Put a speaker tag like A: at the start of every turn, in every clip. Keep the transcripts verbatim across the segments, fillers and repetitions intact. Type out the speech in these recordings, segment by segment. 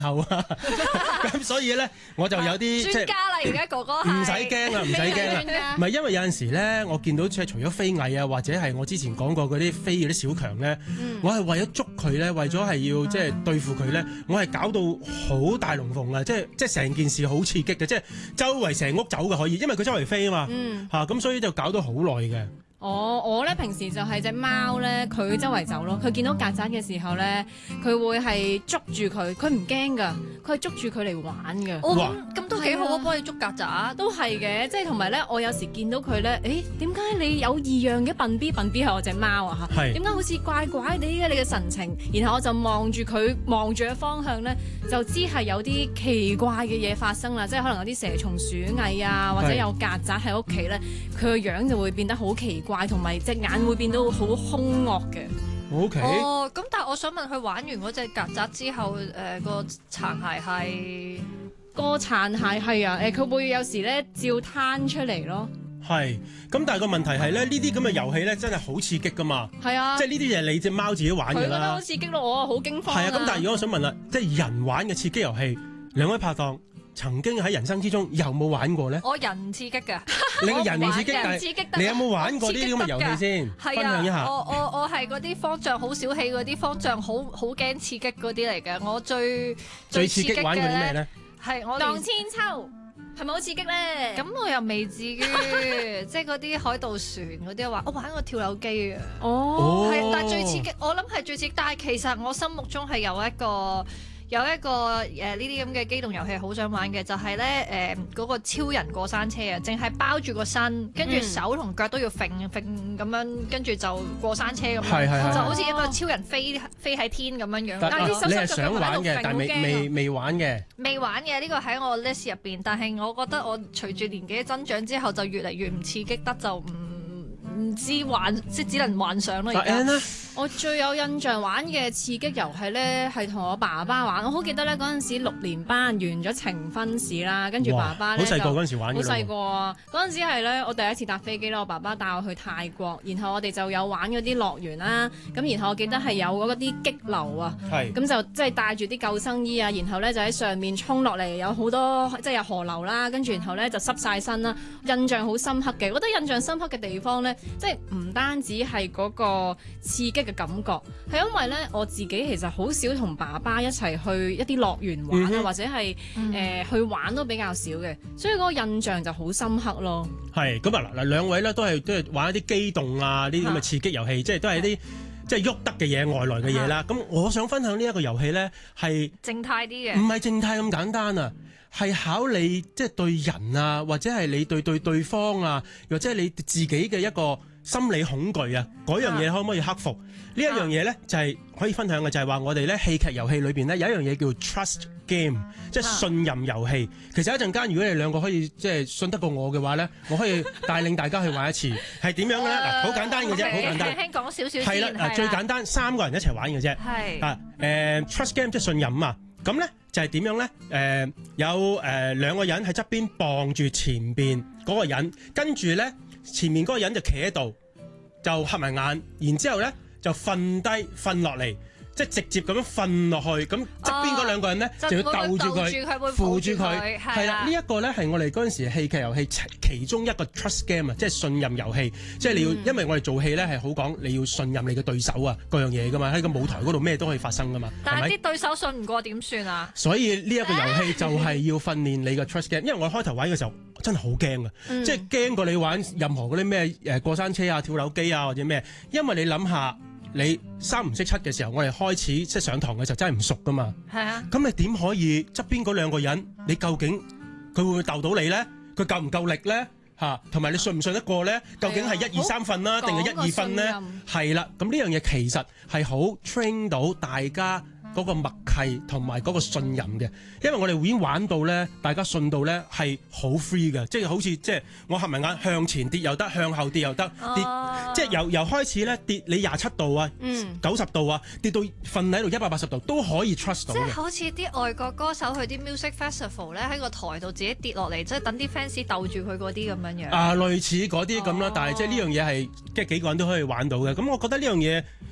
A: 後啊，咁所以咧我就有啲即係
B: 專家啦，而家哥哥係
A: 唔使驚啊，唔使驚啊，唔係因為有陣時咧，我見到即係除咗飛蟻啊，或者係我之前講過嗰啲飛嗰啲小強咧，
B: 嗯
A: 我係為咗捉佢咧，為咗係要即係對付佢咧，我係搞到好大龍鳳啊！即係即係成件事好刺激嘅，即係周圍成屋走嘅可以，因為佢周圍飛啊嘛，
B: 嗯
A: 嚇咁、所以就搞到好耐嘅。
C: 哦，我咧平時就係隻貓咧，佢周圍走咯。佢見到曱甴嘅時候咧，佢會係捉住佢，佢唔驚噶，佢係捉住佢嚟玩噶。
B: 哦，
A: 哇
B: 咁咁都幾好啊，幫你捉曱甴。
C: 都係嘅，即係同埋咧，我有時見到佢咧，誒點解你有異樣嘅？笨 B 笨 B 係我隻貓啊嚇，
A: 係
C: 點解好似怪怪地嘅你嘅神情？然後我就望住佢，望住嘅方向咧，就知係有啲奇怪嘅嘢發生啦，即係可能有啲蛇蟲鼠蟻啊，或者有曱甴喺屋企咧，佢個樣就會變得好奇怪，同埋隻眼會變到好兇惡嘅。
A: O K，
B: 哦，咁但係我想問佢玩完嗰隻曱甴之後，誒、個殘骸係
C: 個殘骸係啊，誒佢會有時咧照攤出嚟咯。
A: 係，咁但係個問題係咧，呢啲咁嘅遊戲咧真係好刺激噶嘛，
C: 係啊，
A: 即係呢啲嘢你隻貓自己玩㗎
C: 佢覺得好
A: 啦。
C: 刺激咯，我啊好驚慌。
A: 係啊，咁但係如果我想問啦，即係人玩嘅刺激遊戲，兩位拍檔曾經喺人生之中有冇玩過咧？
B: 我人刺激㗎。
A: 你個人唔刺激，
B: 人
A: 但係
B: 刺激得
A: 你有冇玩過呢啲咁嘅遊戲先？分
B: 係啊，
A: 享一下。
B: 我我我係嗰啲方丈好小氣嗰啲方丈好好驚刺激嗰啲嚟嘅。我最
A: 最刺激玩過啲咩
B: 咧？
A: 咧？
B: 係我連
C: 盪千秋係咪好刺激咧？
B: 咁我又未至於，即係嗰啲海盜船嗰啲話，我玩過跳樓機啊。
C: 哦，
B: 係，但係最刺激，我諗係最刺激。但係其實我心目中係有一個有一個誒呢啲咁嘅機動遊戲好想玩嘅，就係咧誒嗰個超人過山車啊，淨係包住個身，跟住手同腳都要揈揈咁樣，跟住就過山車咁樣，
A: 係係係
B: 就好似一個超人飛飛喺天咁樣樣。
A: 但
C: 但係啲手
A: 你係
C: 手腳腳
A: 想玩嘅，
C: 喺度揈
A: 但係未
C: 好驚啊
A: 未未玩嘅。
B: 未玩嘅呢個喺我 list 入邊，但係我覺得我隨住年紀增長之後，就越嚟越唔刺激得，就唔唔知幻，即係只能幻想咯。
A: 阿
B: 而家
A: Ann 咧，
C: 我最有印象玩嘅刺激遊戲咧，係同我爸爸玩。我好記得咧，嗰陣時六年班完咗呈分試啦，跟住爸爸咧
A: 好細個嗰陣時玩
C: 好
A: 嘅啦喎
C: 細個啊！嗰陣時係咧，我第一次搭飛機啦，我爸爸帶我去泰國，然後我哋就有玩嗰啲樂園啦。咁然後我記得係有嗰啲激流啊，
A: 係
C: 咁就即係帶住啲救生衣啊，然後咧就喺上面衝落嚟，有好多即係有河流啦，跟住然後咧就濕晒身啦，印象好深刻嘅。我覺得印象深刻嘅地方咧，即係唔單止係嗰個刺激嘅感覺，係因為咧我自己其實好少同爸爸一齊去一啲樂園玩啊，
A: 嗯哼
C: 或者係誒、
B: 嗯
C: 呃、去玩都比較少嘅，所以嗰個印象就好深刻咯。
A: 係咁啊！嗱嗱，兩位咧都係都係玩一啲機動啊，呢啲咁嘅刺激遊戲，即係都係啲即係喐得嘅嘢，外來嘅嘢啦。咁我想分享呢一個遊戲咧，係
B: 靜態啲
A: 唔
B: 嘅。
A: 係靜態咁簡單啊？係考你即係對人啊，或者係你對對對方啊，或者係你自己嘅一個心理恐懼啊，嗰樣嘢可唔可以克服？呢一樣嘢咧就係可以分享嘅，就係話我哋咧戲劇遊戲裏邊咧有一樣嘢叫 trust game，即係信任遊戲。其實一陣間如果你兩個可以即係信得過我嘅話咧，我可以帶領大家去玩一次，係點樣嘅咧？嗱，好簡單嘅啫，好簡單。
B: 輕輕講少少先。
A: 係啦，嗱，最簡單三個人一齊玩嘅啫。
B: 係
A: 啊，誒 trust game 即係信任啊。咁咧就係點樣咧？誒有誒兩個人喺側邊傍住前邊嗰個人，跟住咧前面嗰個人就企喺度，就合埋眼，然之後咧就瞓低瞓落嚟，即係直接咁樣瞓落去。咁側邊嗰兩個人咧
B: 就
A: 就要
B: 會
A: 鬥住
B: 會
A: 佢，
B: 佢，會
A: 扶住
B: 佢，
A: 佢。係啦，呢一個咧係我哋嗰陣時戲劇遊戲其其中一個 trust game 啊，即係信任遊戲。即係你要，因為我哋做戲咧係好講你要信任你嘅對手啊，各樣嘢噶嘛。喺個舞台嗰度咩都可以發生噶嘛，係咪？
B: 但係啲對手信唔過點算啊？
A: 所以呢一個遊戲就係要訓練你嘅 trust game，因為我開頭玩嘅時候真係好驚啊，
B: 嗯
A: 即係驚過你玩任何嗰啲咩誒過山車啊、跳樓機啊或者咩，因為你諗下你三唔識七嘅時候，我哋開始即係上堂嘅時候真係唔熟噶嘛，
B: 係啊。
A: 咁你點可以側邊嗰兩個人，你究竟佢會唔會鬥到你咧？佢夠唔夠力咧？嚇，同埋你信唔信得過咧？究竟係一二三分啦，定係一二分咧？係啦，咁呢樣嘢其實係好 train 到大家嗰個默契同埋嗰個信任嘅，因為我哋已經玩到咧，大家信到咧係好 free 嘅，即係好似即係我合埋眼向前跌又得，向後跌又得，跌、
B: 哦、
A: 即係由由開始咧跌你廿七度啊，九十、嗯、度啊，跌到瞓喺度一百八十度都可以 trust 到嘅。
B: 即係好似啲外國歌手去啲 music festival 咧，喺個台度自己跌落嚟，即係等啲 fans 鬥住佢嗰啲咁樣樣。
A: 啊，類似嗰啲咁啦，
B: 哦、
A: 但係即係呢樣嘢係即係幾個人都可以玩到嘅。咁我覺得呢樣嘢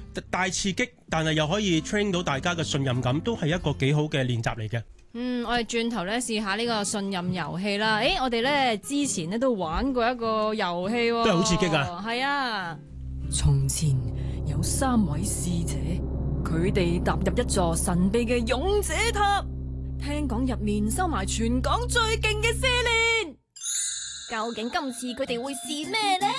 A: 帶刺激，但係又可以 train 到大家嘅信任感，都係一個幾好嘅練習嚟嘅。
C: 嗯，我哋轉頭咧試下呢個信任遊戲啦。誒，我哋咧之前咧都玩過一個遊戲喎，
A: 都係好刺激㗎。
C: 係啊。
D: 從前有三位使者，佢哋踏入一座神秘嘅勇者塔，聽講入面收埋全港最勁嘅試煉。究竟今次佢哋會試咩呢？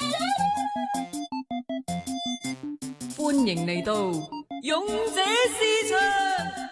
D: 歡迎嚟到勇者試場。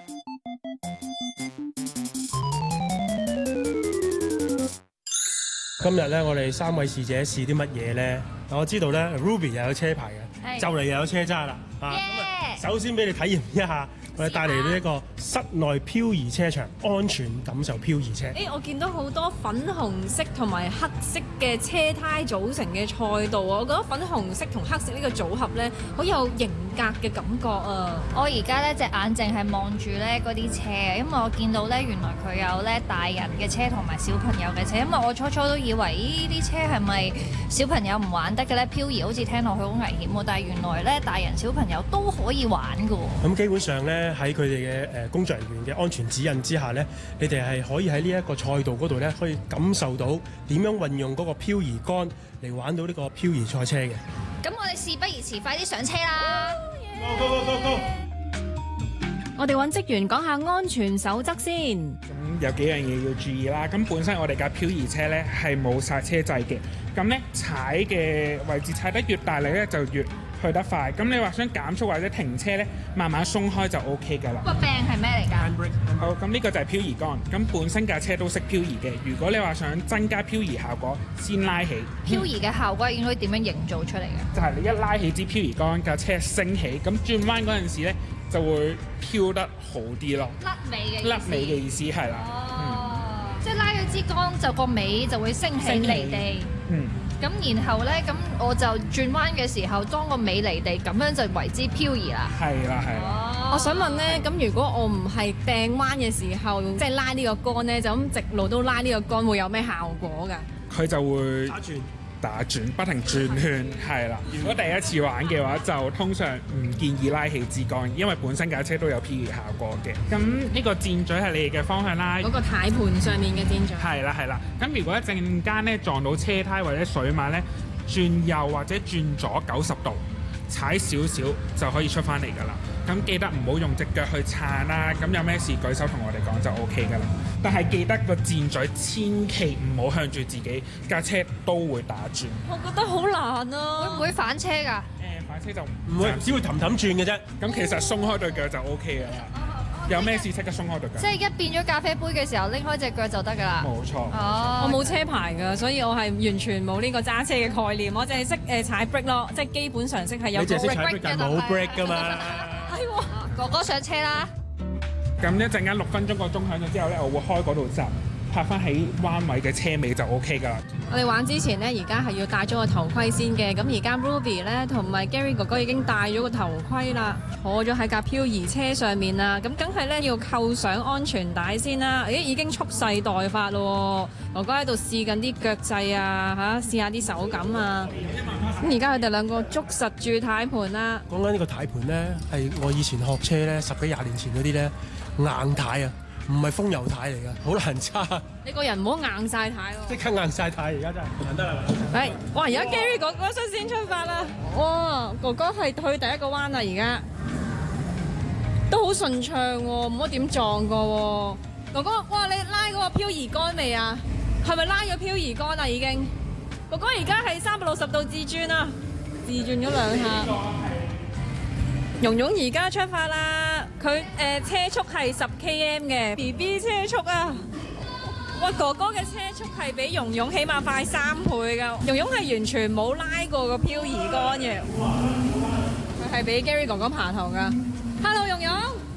A: 今日咧，我哋三位使者試啲乜嘢咧？我知道咧 ，Ruby 又有車牌嘅，就嚟又有車揸啦。啊，咁啊，首先俾你體驗一下，我哋帶嚟呢一個室內漂移車場，安全感受漂移車。
C: 誒，我見到好多粉紅色同埋黑色嘅車胎組成嘅賽道啊！我覺得粉紅色同黑色呢個組合咧，好有型格嘅感覺啊！
B: 我而家咧隻眼淨係望住咧嗰啲車啊，因為我見到咧原來佢有咧大人嘅車同埋小朋友嘅車，因為我初初都以為呢啲車係咪小朋友唔玩得嘅咧？漂移好似聽落去好危險喎，但係原來咧大人小朋友都可以玩㗎喎。咁
A: 基本上咧喺佢哋嘅誒工作人員嘅安全指引之下咧，你哋係可以喺呢一個賽道嗰度咧，可以感受到點樣運用嗰個漂移桿嚟玩到呢個漂移賽車嘅。
B: 咁我哋事不宜遲，快啲上車啦！
A: Go go go go！
C: 我哋揾職員講下安全守則先。
E: 咁有幾樣嘢要注意啦。咁本身我哋架漂移車咧係冇剎車掣嘅，咁咧踩嘅位置踩得越大力咧就越去得快。咁你話想減速或者停車咧，慢慢鬆開就 O K 㗎啦。
B: 個柄係咩嚟㗎？
E: 好，咁呢個就係漂移桿。咁本身架車都識漂移嘅。如果你話想增加漂移效果，先拉起。
B: 漂移嘅效果應該點樣營造出嚟嘅？
E: 就係你一拉起支漂移桿，架車升起，咁轉彎嗰陣時咧就會漂得好啲咯。
B: 甩尾嘅意思。
E: 甩尾嘅意思係啦。
B: 哦，
E: 嗯、
B: 即係拉咗支桿就個尾就會升起離地。
E: 嗯。
B: 咁然後咧，咁我就轉彎嘅時候，當個尾離地，咁樣就為之漂移啦。
E: 係啦，係啦。
B: 哦、
C: 我想問咧，咁如果我唔係掟彎嘅時候，即係拉呢個桿咧，就咁直路都拉呢個桿，會有咩效果㗎？
E: 佢就會
A: 打轉。
E: 打轉，不停轉圈，係啦。如果第一次玩嘅話，就通常唔建議拉起支桿，因為本身架車都有漂移效果嘅。咁呢個箭嘴係你哋嘅方向啦。
C: 嗰個軚盤上面嘅箭嘴。
E: 係啦，係啦。咁如果一陣間咧撞到車胎或者水馬咧，轉右或者轉左九十度，踩少少就可以出翻嚟㗎啦。咁記得唔好用隻腳去撐啦。咁有咩事舉手同我哋講就 O K 㗎啦。但係記得個箭嘴千祈唔好向住自己，架車都會打轉。
C: 我覺得好難啊！
B: 會唔會反車㗎？
E: 誒、呃，反車就
A: 唔會，只會氹氹轉嘅啫。
E: 咁其實鬆開對腳就 O K 㗎啦。有咩事即刻鬆開對腳。
B: 即係一變咗咖啡杯嘅時候，拎開隻腳就得㗎啦。
E: 冇錯。
B: 哦，
C: 我冇車牌㗎，所以我係完全冇呢個揸車嘅概念。我淨係識誒踩 brake 咯，即係基本上識係有。
A: 你淨係識踩 brake 但冇 brake 㗎嘛？
C: 係喎。
B: 哥哥上車啦！
E: 咁一陣間六分鐘個鐘響咗之後咧，我會開嗰度閘，拍翻喺彎位嘅車尾就 O K 㗎啦。
C: 我哋玩之前呢，而家係要戴咗個頭盔先嘅。咁而家 Ruby 咧同埋 Gary 哥哥已經戴咗個頭盔啦，坐咗喺架漂移車上面啦。咁梗係咧要扣上安全帶先啦。咦，已經蓄勢待發咯！哥哥喺度試緊啲腳掣啊，嚇試下啲手感啊。咁而家佢哋兩個捉實住軚盤啦。
A: 講緊呢個軚盤咧，係我以前學車咧，十幾廿年前嗰啲咧硬軚啊，唔係風油軚嚟㗎，好難揸。
C: 你個人唔好硬晒軚喎！
A: 即刻硬晒軚，而家真係難得啦！
C: 係，哇！而家 Gary 哥哥率先出發啦！哇，哥哥係去第一個彎啦，而家都好順暢喎，冇乜點撞過喎。哥哥，哇！你拉嗰個漂移桿未啊？係咪拉咗漂移桿啊？已經。哥哥而家係三百六十度自轉啊，自轉咗兩下。蓉蓉而家出發啦，佢誒、呃、車速係十 K M 嘅 B B 車速啊！哇，哥哥嘅車速係比蓉蓉起碼快三倍噶，蓉蓉係完全冇拉過個漂移桿嘅，佢係比 Gary 哥哥爬頭噶。Hello， 蓉蓉，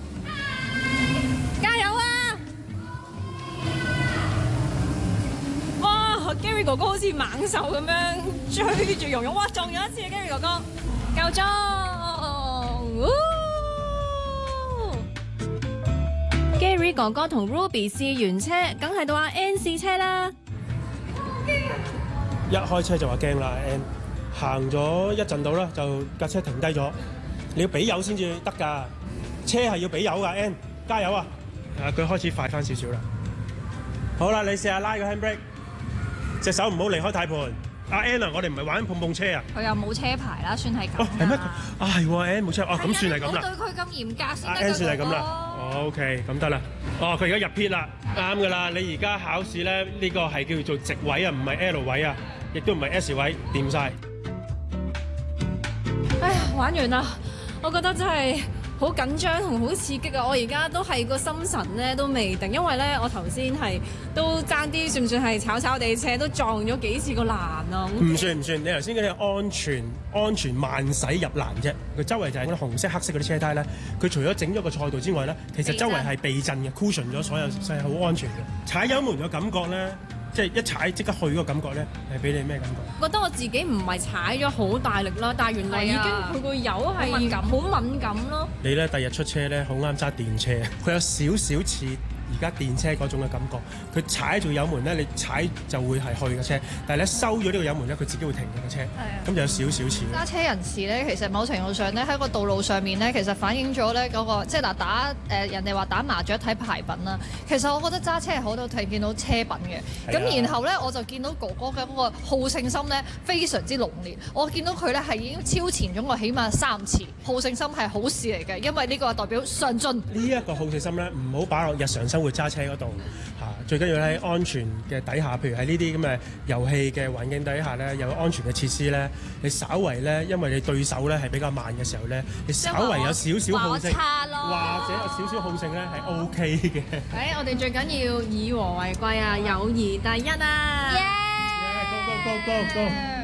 C: 加油啊！哇 ，Gary 哥哥好似猛獸咁樣追住蓉蓉，哇，撞咗一次啊 Gary 哥哥，夠鐘！Gary 哥哥同 Ruby 試完車，梗係到阿 Ann 試車啦。
A: 一開車就話驚啦 ，Ann 行咗一陣到啦，就架車停低咗， 你要俾油先至得㗎，車係要俾油㗎 ，Ann 加油啊！啊，佢開始快翻少少啦。好啦，你試下拉個 handbrake， 隻手唔好離開軚盤。阿 Ann 啊，我哋唔係玩碰碰車啊。
B: 佢又冇車牌啦，算係咁。
A: 哦，係咩？啊係喎 Ann 冇車，哦咁算係咁啦。
B: 唔好對佢咁嚴格先
A: 阿
B: 得
A: Ann
B: 㗎
A: 算係咁啦。
B: 哥哥
A: OK，咁得啦。哦，佢而家入 pit 啦，啱㗎啦。你而家考試咧，呢個係叫做直位啊，唔係 L 位啊，亦都唔係 S 位，掂晒。
C: 唉，玩完啦，我覺得真係好緊張同好刺激啊！我而家都係個心神咧都未定，因為咧我頭先係都爭啲，算唔算係炒炒地車都撞咗幾次個欄啊？
A: 唔算唔算，你頭先嗰啲安全安全慢駛入欄啫。佢周圍就係嗰啲紅色、黑色嗰啲車胎咧。佢除咗整咗個賽道之外咧，其實周圍係避震嘅 cushion 咗所有，所以係好安全嘅。踩油門嘅感覺咧，即係一踩即刻去嗰個感覺咧，係俾你咩感覺？
C: 覺得我自己唔係踩咗好大力啦，但係原來已經佢個油係
B: 好敏感
C: 好敏感咯。
A: 你咧第日出車咧好啱揸電車，佢有少少似而家電車嗰種嘅感覺。佢踩住油門咧，你踩就會係去嘅車，但係咧收咗呢個油門咧，佢自己會停嘅車。
B: 係啊，
A: 咁就有少少似。
B: 揸車人士咧，其實某程度上咧喺個道路上面咧，其實反映咗咧嗰個即係嗱打誒、呃、人哋話打麻雀睇牌品啦。其實我覺得揸車係好到睇見到車品嘅。咁、
A: 係啊
B: 然後咧我就見到哥哥嘅嗰個好勝心咧非常之濃烈。我見到佢咧係已經超前咗我起碼三次。好勝心係好事嚟嘅，因為呢個係代表上進。
A: 呢一個好勝心咧，唔好擺落日常生活揸車嗰度嚇。最緊要喺安全嘅底下，譬如喺呢啲咁嘅遊戲嘅環境底下咧，有安全嘅設施咧，你稍為咧，因為你對手咧係比較慢嘅時候咧，你稍為有少少好勝，或者有少少好勝咧係 O K 嘅。
C: 誒，我哋最緊要以和為貴啊，友誼第一啊！
B: Yeah!
A: Go go go go go！